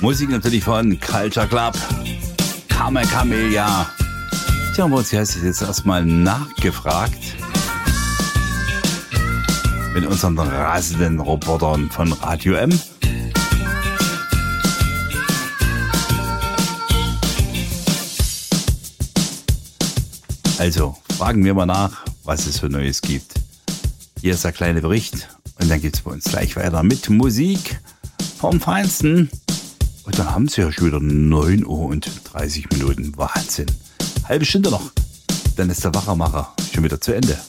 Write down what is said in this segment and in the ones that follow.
Musik natürlich von Culture Club, Kamehameha. Tja, bei uns heißt es jetzt erstmal nachgefragt mit unseren rasenden Robotern von Radio M. Also, fragen wir mal nach, was es für Neues gibt. Hier ist der kleine Bericht und dann geht's bei uns gleich weiter mit Musik vom Feinsten. Und dann haben sie ja schon wieder 9 Uhr und 30 Minuten. Wahnsinn. Halbe Stunde noch. Dann ist der Wachermacher schon wieder zu Ende.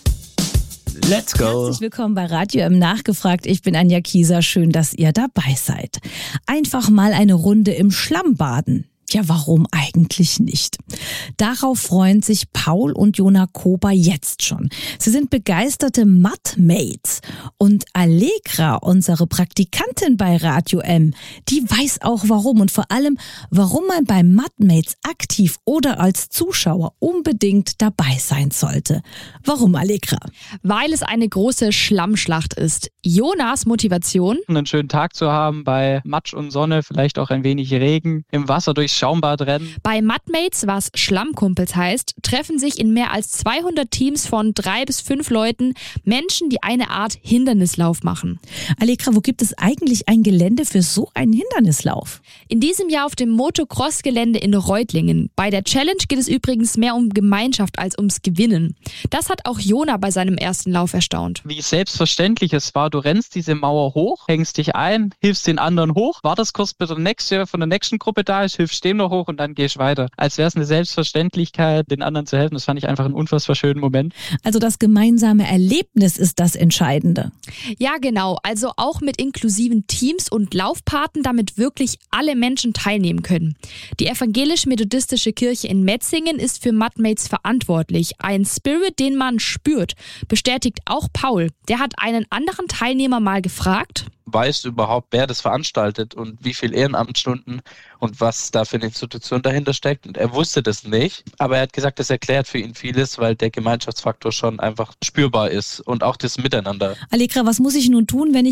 Let's go. Herzlich willkommen bei Radio M Nachgefragt. Ich bin Anja Kieser. Schön, dass ihr dabei seid. Einfach mal eine Runde im Schlamm baden. Ja, warum eigentlich nicht? Darauf freuen sich Paul und Jona Kober jetzt schon. Sie sind begeisterte Mudmates. Und Allegra, unsere Praktikantin bei Radio M, die weiß auch warum. Und vor allem, warum man bei Mudmates aktiv oder als Zuschauer unbedingt dabei sein sollte. Warum, Allegra? Weil es eine große Schlammschlacht ist. Jonas Motivation? Einen schönen Tag zu haben bei Matsch und Sonne, vielleicht auch ein wenig Regen, im Wasser durchs Schaumbad rennen. Bei Mudmates, was Schlammkumpels heißt, treffen sich in mehr als 200 Teams von 3 bis 5 Leuten Menschen, die eine Art Hindernislauf machen. Allegra, wo gibt es eigentlich ein Gelände für so einen Hindernislauf? In diesem Jahr auf dem Motocross-Gelände in Reutlingen. Bei der Challenge geht es übrigens mehr um Gemeinschaft als ums Gewinnen. Das hat auch Jona bei seinem ersten Lauf erstaunt. Wie selbstverständlich es war, du rennst diese Mauer hoch, hängst dich ein, hilfst den anderen hoch, wartest kurz, bis der nächste von der nächsten Gruppe da ist, hilfst dem noch hoch und dann gehst weiter. Als wäre es eine Selbstverständlichkeit, den anderen zu helfen. Das fand ich einfach einen unfassbar schönen Moment. Also das gemeinsame Erlebnis ist das Entscheidende. Ja, genau. Also auch mit inklusiven Teams und Laufpaten, damit wirklich alle Menschen teilnehmen können. Die evangelisch-methodistische Kirche in Metzingen ist für Mudmates verantwortlich. Ein Spirit, den man spürt, bestätigt auch Paul. Der hat einen anderen Teilnehmer mal gefragt: Weißt du überhaupt, wer das veranstaltet und wie viel Ehrenamtsstunden und was da für eine Institution dahinter steckt? Und er wusste das nicht, aber er hat gesagt, das erklärt für ihn vieles, weil der Gemeinschaftsfaktor schon einfach spürbar ist und auch das Miteinander. Allegra, was muss ich nun tun, wenn ich